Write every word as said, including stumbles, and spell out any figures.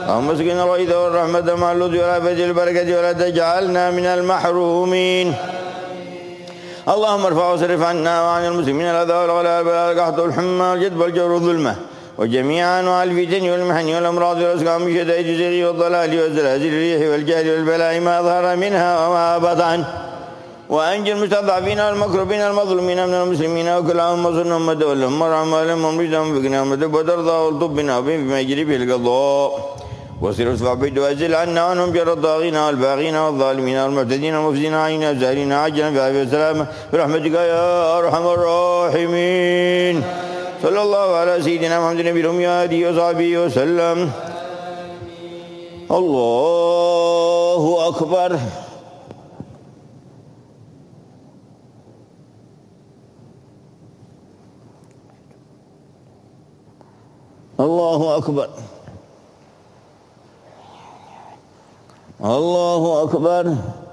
اللهم اسقنا الغيث والرحمة مع اللطف والعافية البركة ولا تجعلنا من المحرومين. اللهم ارفع واصرف عنا وعن المسلمين الأذى والغلاء والبلاء والقحط والحمى والجدب والجور والظلمة وجميع أنواع الفتن والمحن والأمراض والأسقام وشدائد الزر والضلال والزلازل الريح والجهل والبلاء ما ظهر منها وما بطن. وأنجي المستضعفين والمكروبين المظلومين من المسلمين وكلهم وصلهم ودولهم ورحمهم ولهم ومرجدهم فقناهم ودب وترضى والطب بنا وبهم بما يجري به القضاء. وصل اصفع بيد وأزل عنا وعنهم جر الطاغين والباغين والظالمين والمعتدين والمفسدين علينا الزارين عجلا بعافية السلامة برحمتك يا أرحم الراحمين. صلى الله على سيدنا محمد النبي الأمي وآله وصحبه وسلم. الله أكبر. الله أكبر. الله أكبر.